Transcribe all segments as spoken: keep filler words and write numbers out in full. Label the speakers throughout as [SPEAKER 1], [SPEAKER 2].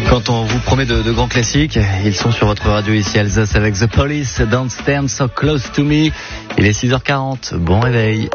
[SPEAKER 1] Quand on vous promet de, de grands classiques, ils sont sur votre radio ici Alsace avec The Police, Don't Stand So Close To Me. Il est six heures quarante, bon réveil.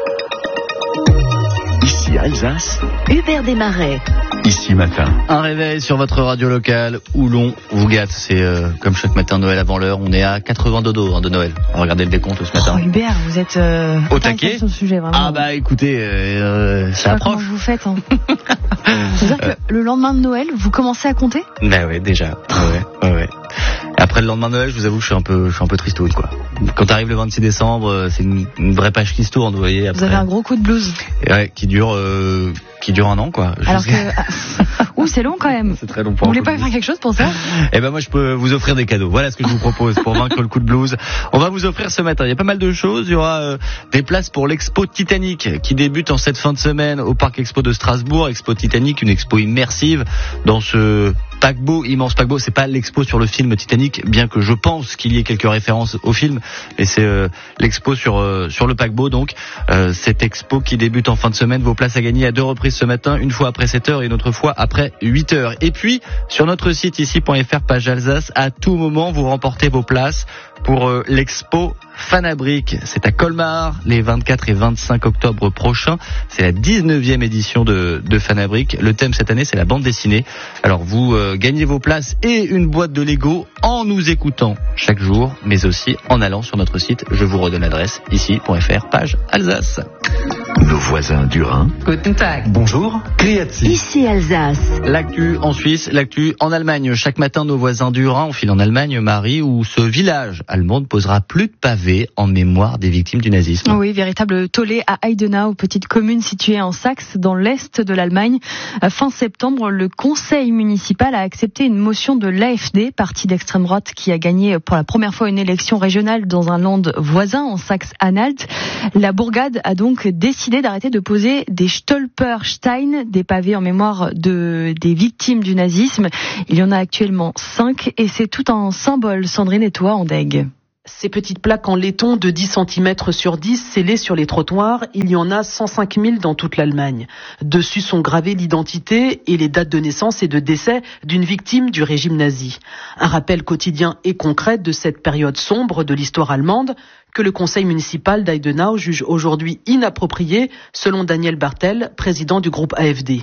[SPEAKER 2] Ici Alsace,
[SPEAKER 3] Hubert Desmarais.
[SPEAKER 2] Ici matin.
[SPEAKER 1] Un réveil sur votre radio locale où l'on vous gâte. C'est euh, comme chaque matin Noël avant l'heure. On est à quatre-vingts dodo hein, de Noël. On va regarder le décompte ce matin.
[SPEAKER 3] Oh, Hubert, vous êtes euh,
[SPEAKER 1] au taquet
[SPEAKER 3] sur le sujet, vraiment.
[SPEAKER 1] Ah bah écoutez, euh,
[SPEAKER 3] Je sais
[SPEAKER 1] ça
[SPEAKER 3] pas
[SPEAKER 1] approche.
[SPEAKER 3] comment vous faites. Hein. C'est-à-dire que le lendemain de Noël, vous commencez à compter ?
[SPEAKER 1] Ben ouais, déjà. Ouais, ouais, ouais. Après le lendemain de Noël, je vous avoue, je suis un peu, je suis un peu tristouille, quoi. Quand arrive le vingt-six décembre, c'est une, une vraie page qui se tourne, vous voyez. Après.
[SPEAKER 3] Vous avez un gros coup de blues.
[SPEAKER 1] Et ouais, qui dure, euh, qui dure un an, quoi. Je
[SPEAKER 3] Alors
[SPEAKER 1] sais.
[SPEAKER 3] que, ouh, c'est long quand même.
[SPEAKER 1] C'est très long pour
[SPEAKER 3] Vous
[SPEAKER 1] un
[SPEAKER 3] voulez
[SPEAKER 1] coup
[SPEAKER 3] pas
[SPEAKER 1] de
[SPEAKER 3] faire
[SPEAKER 1] blues.
[SPEAKER 3] quelque chose pour ça ?
[SPEAKER 1] Eh ben moi, je peux vous offrir des cadeaux. Voilà ce que je vous propose pour vaincre le coup de blues. On va vous offrir ce matin. Il y a pas mal de choses. Il y aura euh, des places pour l'expo Titanic qui débute en cette fin de semaine au Parc Expo de Strasbourg. Expo Titanic, une expo immersive dans ce paquebot, immense paquebot. C'est pas l'expo sur le film Titanic, bien que je pense qu'il y ait quelques références au film, mais c'est euh, l'expo sur euh, sur le paquebot. Donc euh, cette expo qui débute en fin de semaine. Vos places à gagner à deux reprises ce matin, une fois après sept heures et une autre fois après huit heures. Et puis sur notre site ici.fr page Alsace, à tout moment vous remportez vos places pour euh, l'expo Fanabrique. C'est à Colmar les vingt-quatre et vingt-cinq octobre prochains. C'est la dix-neuvième édition de, de Fanabrique. Le thème cette année, c'est la bande dessinée. Alors vous euh, gagnez vos places et une boîte de Lego en nous écoutant chaque jour, mais aussi en allant sur notre site. Je vous redonne l'adresse ici.fr page Alsace.
[SPEAKER 2] Nos voisins du Rhin.
[SPEAKER 4] Guten Tag.
[SPEAKER 2] Bonjour. Créatif.
[SPEAKER 3] Ici Alsace.
[SPEAKER 1] L'actu en Suisse, l'actu en Allemagne. Chaque matin, nos voisins du Rhin enfilent en Allemagne, Marie, où ce village allemand ne posera plus de pavés en mémoire des victimes du nazisme.
[SPEAKER 3] Oui, véritable tollé à Heidenau, petite commune située en Saxe, dans l'est de l'Allemagne. Fin septembre, le conseil municipal a accepté une motion de l'A F D, parti d'extrême droite qui a gagné pour la première fois une élection régionale dans un land voisin, en Saxe-Anhalt. La bourgade a donc décidé d'arrêter de poser des Stolpersteine, des pavés en mémoire de, des victimes du nazisme. Il y en a actuellement cinq et c'est tout un symbole. Sandrine et toi, en Dègue.
[SPEAKER 4] Ces petites plaques en laiton de dix centimètres sur dix scellées sur les trottoirs, il y en a cent cinq mille dans toute l'Allemagne. Dessus sont gravées l'identité et les dates de naissance et de décès d'une victime du régime nazi. Un rappel quotidien et concret de cette période sombre de l'histoire allemande que le conseil municipal d'Eidenau juge aujourd'hui inapproprié, selon Daniel Bartel, président du groupe A F D.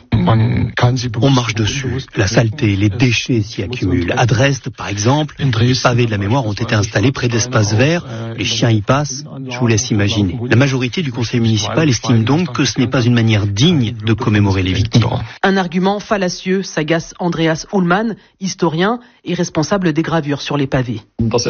[SPEAKER 5] On marche dessus. La saleté, les déchets s'y accumulent. À Dresde, par exemple, les pavés de la mémoire ont été installés près d'espaces verts. Les chiens y passent. Je vous laisse imaginer. La majorité du conseil municipal estime donc que ce n'est pas une manière digne de commémorer les victimes.
[SPEAKER 4] Un argument fallacieux, s'agace Andreas Ullmann, historien et responsable des gravures sur les pavés.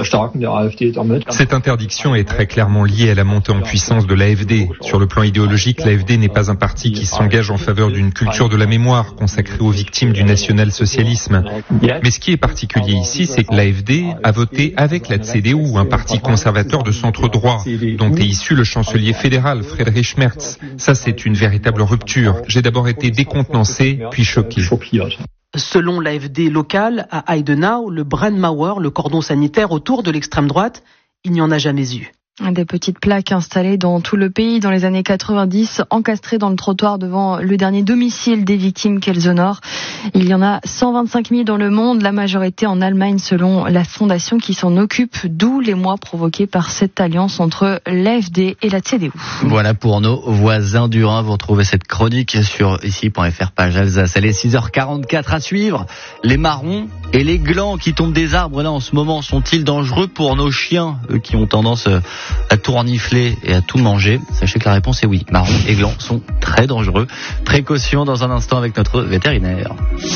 [SPEAKER 6] Cette interdiction est très clairement liée à la montée en puissance de l'A F D. Sur le plan idéologique, l'A F D n'est pas un parti qui s'engage en faveur d'une culture de la mémoire consacrée aux victimes du national-socialisme. Mais ce qui est particulier ici, c'est que l'A F D a voté avec la C D U, un parti conservateur de centre droit, dont est issu le chancelier fédéral Friedrich Merz. Ça, c'est une véritable rupture. J'ai d'abord été décontenancé, puis choqué.
[SPEAKER 4] Selon l'A F D local, à Heidenau, le Brandmauer, le cordon sanitaire autour de l'extrême droite, il n'y en a jamais eu.
[SPEAKER 3] Des petites plaques installées dans tout le pays dans les années quatre-vingt-dix, encastrées dans le trottoir devant le dernier domicile des victimes qu'elles honorent. Il y en a cent vingt-cinq mille dans le monde, la majorité en Allemagne selon la fondation qui s'en occupe, d'où les mois provoqués par cette alliance entre l'A F D et la C D U.
[SPEAKER 1] Voilà pour nos voisins du Rhin. Vous retrouvez cette chronique sur ici.fr page Alsace. Elle est six heures quarante-quatre à suivre. Les marrons et les glands qui tombent des arbres là en ce moment sont-ils dangereux pour nos chiens, eux qui ont tendance à tout renifler et à tout manger? Sachez que la réponse est oui. Marrons et glands sont très dangereux. Précaution dans un instant avec notre vétérinaire.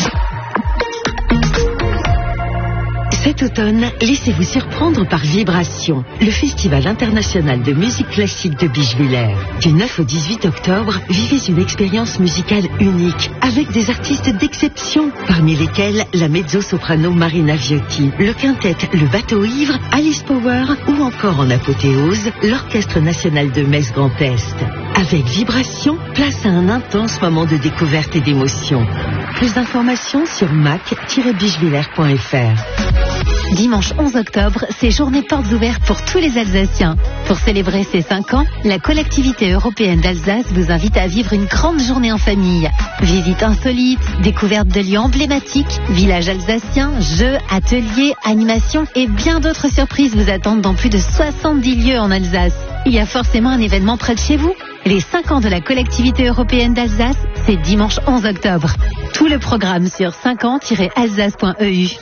[SPEAKER 7] Cet automne, laissez-vous surprendre par Vibration, le festival international de musique classique de Bischwiller. Du neuf au dix-huit octobre, vivez une expérience musicale unique, avec des artistes d'exception, parmi lesquels la mezzo-soprano Marina Viotti, le quintet Le Bateau Ivre, Alice Power ou encore en apothéose, l'Orchestre national de Metz Grand Est. Avec Vibration, place à un intense moment de découverte et d'émotion. Plus d'informations sur mac tiret bischwiller point f r.
[SPEAKER 8] Dimanche onze octobre, c'est journée portes ouvertes pour tous les Alsaciens. Pour célébrer ses cinq ans, la collectivité européenne d'Alsace vous invite à vivre une grande journée en famille. Visites insolites, découvertes de lieux emblématiques, villages alsaciens, jeux, ateliers, animations et bien d'autres surprises vous attendent dans plus de soixante-dix lieux en Alsace. Il y a forcément un événement près de chez vous. Les cinq ans de la collectivité européenne d'Alsace, c'est dimanche onze octobre. Tout le programme sur cinquante tiret alsace point e u.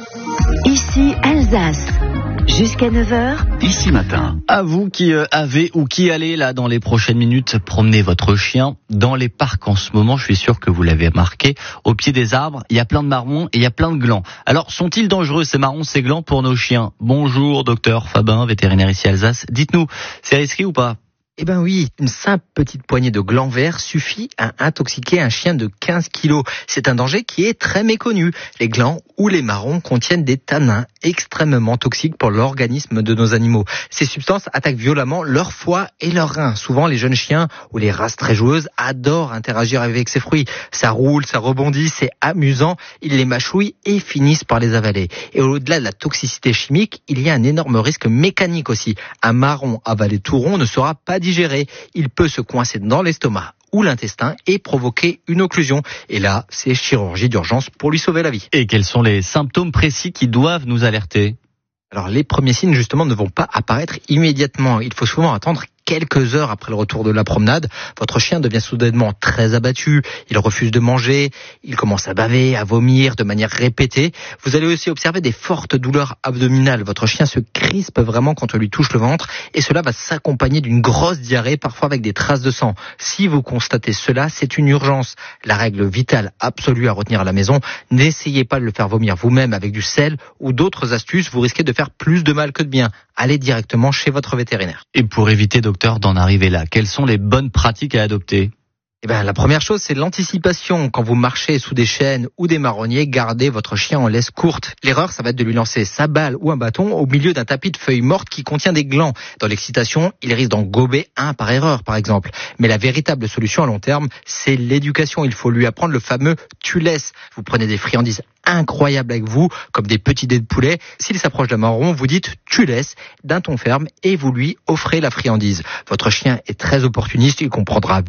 [SPEAKER 8] Ici Alsace. Jusqu'à neuf heures.
[SPEAKER 2] Ici Matin.
[SPEAKER 1] À vous qui euh, avez ou qui allez là dans les prochaines minutes promener votre chien dans les parcs en ce moment, je suis sûr que vous l'avez remarqué, au pied des arbres, il y a plein de marrons et il y a plein de glands. Alors, sont-ils dangereux ces marrons, ces glands pour nos chiens? Bonjour docteur Fabin, vétérinaire ici à Alsace. Dites-nous, c'est risqué ou pas?
[SPEAKER 9] Eh ben oui, une simple petite poignée de glands verts suffit à intoxiquer un chien de quinze kilos. C'est un danger qui est très méconnu. Les glands ou les marrons contiennent des tanins extrêmement toxiques pour l'organisme de nos animaux. Ces substances attaquent violemment leur foie et leurs reins. Souvent, les jeunes chiens ou les races très joueuses adorent interagir avec ces fruits. Ça roule, ça rebondit, c'est amusant. Ils les mâchouillent et finissent par les avaler. Et au-delà de la toxicité chimique, il y a un énorme risque mécanique aussi. Un marron avalé tout rond ne sera pas digéré. Il peut se coincer dans l'estomac ou l'intestin et provoquer une occlusion. Et là, c'est chirurgie d'urgence pour lui sauver la vie.
[SPEAKER 1] Et quels sont les symptômes précis qui doivent nous alerter?
[SPEAKER 9] Alors, les premiers signes, justement, ne vont pas apparaître immédiatement. Il faut souvent attendre quelques heures après le retour de la promenade. Votre chien devient soudainement très abattu, il refuse de manger, il commence à baver, à vomir de manière répétée. Vous allez aussi observer des fortes douleurs abdominales. Votre chien se crispe vraiment quand on lui touche le ventre et cela va s'accompagner d'une grosse diarrhée, parfois avec des traces de sang. Si vous constatez cela, c'est une urgence. La règle vitale absolue à retenir à la maison, n'essayez pas de le faire vomir vous-même avec du sel ou d'autres astuces, vous risquez de faire plus de mal que de bien. Allez directement chez votre vétérinaire.
[SPEAKER 1] Et pour éviter, docteur, d'en arriver là, quelles sont les bonnes pratiques à adopter?
[SPEAKER 9] Eh ben, la première chose, c'est l'anticipation. Quand vous marchez sous des chênes ou des marronniers, gardez votre chien en laisse courte. L'erreur, ça va être de lui lancer sa balle ou un bâton au milieu d'un tapis de feuilles mortes qui contient des glands. Dans l'excitation, il risque d'en gober un par erreur, par exemple. Mais la véritable solution à long terme, c'est l'éducation. Il faut lui apprendre le fameux « tu laisses ». Vous prenez des friandises incroyables avec vous, comme des petits dés de poulet. S'il s'approche d'un marron, vous dites « tu laisses » d'un ton ferme et vous lui offrez la friandise. Votre chien est très opportuniste, il comprendra